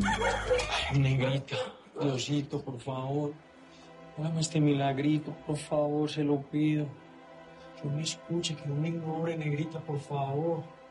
Ay, negrita, Diosito, por favor. Hágame este milagrito, por favor, se lo pido. Que no me escuche, que no me ignore, negrita, por favor.